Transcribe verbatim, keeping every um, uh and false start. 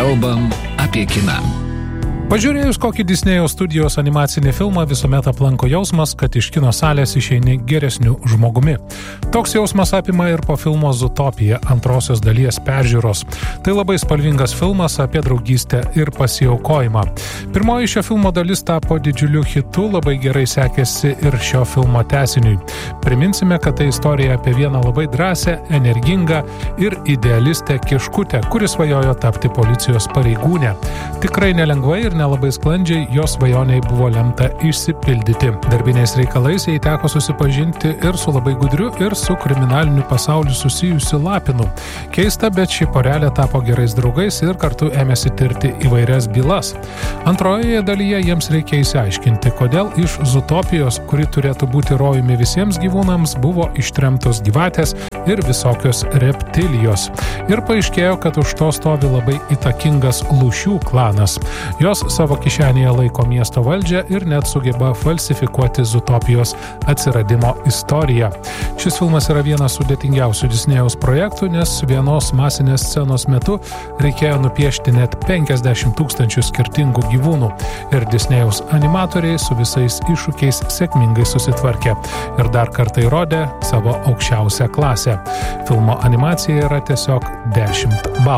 Kalbam apie kiną. Pažiūrėjus kokį Disnėjaus studijos animacinį filmą, visuomet aplanko jausmas, kad iš kino salės išeini geresniu žmogumi. Toks jausmas apima ir po filmo Zootopija antrosios dalies peržiūros. Tai labai spalvingas filmas apie draugystę ir pasiaukojimą. Pirmoji šio filmo dalis tapo didžiuliu hitu, labai gerai sekėsi ir šio filmo tęsiniui. Priminsime, kad tai istorija apie vieną labai drąsią, energingą ir idealistę kiškutę, kuris svajojo tapti policijos pareigūnę. Tikrai nelengvai ir nelabai sklandžiai jos svajoniai buvo lemta išsipildyti. Darbiniais reikalais jai teko susipažinti ir su labai gudriu ir su kriminaliniu pasauliu susijusiu Lapinu. Keista, bet ši porelė tapo gerais draugais ir kartu ėmėsi tirti įvairias bylas. Antrojoje dalyje jiems reikia išsiaiškinti, kodėl iš Zootopijos, kuri turėtų būti rojumi visiems gyvūnams, buvo ištremtos gyvatės ir visokios reptilijos. Ir paaiškėjo, kad už to stovi labai įtakingas lūšių klanas. Jos savo kišenėje laiko miesto valdžią ir net sugeba falsifikuoti Zootopijos atsiradimo istoriją. Šis filmas yra vienas sudėtingiausių Disnėjaus projektų, nes vienos masinės scenos metu reikėjo nupiešti net penkiasdešimt tūkstančių skirtingų gyvūnų. Ir Disnėjaus animatoriai su visais iššūkiais sėkmingai susitvarkė ir dar kartą įrodė savo aukščiausią klasę. Filmo animacija yra tiesiog dešimt balų.